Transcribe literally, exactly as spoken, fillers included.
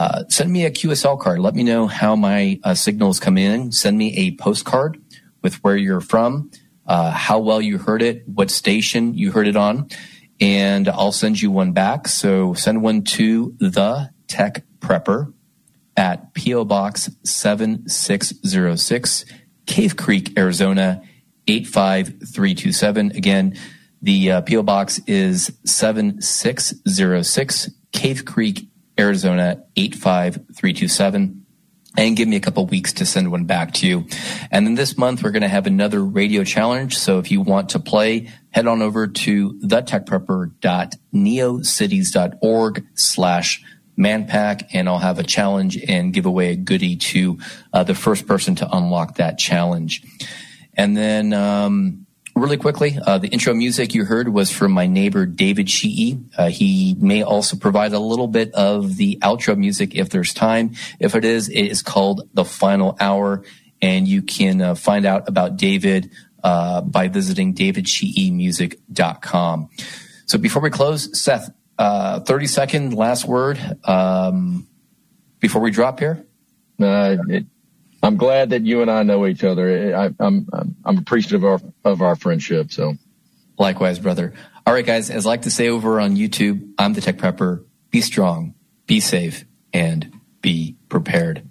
Uh, send me a Q S L card. Let me know how my uh, signals come in. Send me a postcard with where you're from, uh, how well you heard it, what station you heard it on, and I'll send you one back. So send one to The Tech Prepper at P O Box seven six zero six, Cave Creek, Arizona, eight five three two seven. Again, the uh, P O Box is seven six zero six, Cave Creek, Arizona, eight five three two seven. And give me a couple weeks to send one back to you. And then this month, we're going to have another radio challenge. So if you want to play, head on over to thetechprepper.neocities.org slash manpack, and I'll have a challenge and give away a goodie to uh, the first person to unlock that challenge. And then um, really quickly, uh, the intro music you heard was from my neighbor, David Sheehy. Uh, he may also provide a little bit of the outro music if there's time. If it is, it is called The Final Hour, and you can uh, find out about David uh, by visiting david sheehy music dot com. So before we close, Seth, uh, thirty second last word um, before we drop here. Uh, it, I'm glad that you and I know each other. I, I'm, I'm I'm appreciative of our, of our friendship. So, likewise, brother. All right, guys. As I like to say over on YouTube, I'm the Tech Prepper. Be strong, be safe, and be prepared.